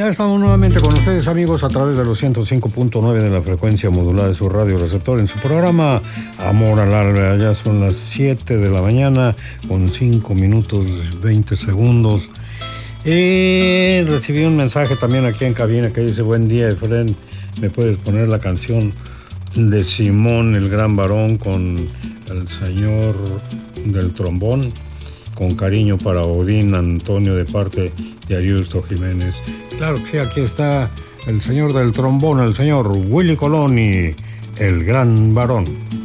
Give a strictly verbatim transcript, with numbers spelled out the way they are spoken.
estamos nuevamente con ustedes, amigos, a través de los ciento cinco punto nueve de la frecuencia modulada de su radio receptor en su programa Amor al Alba. Ya son las siete de la mañana con cinco minutos veinte segundos. Y recibí un mensaje también aquí en cabina que dice: buen día, Efren, ¿me puedes poner la canción de Simón el Gran Varón con el señor del trombón? Con cariño para Odín Antonio, de parte de Ariusto Jiménez. Claro que sí, aquí está el señor del trombón, el señor Willy Colón y el Gran Varón.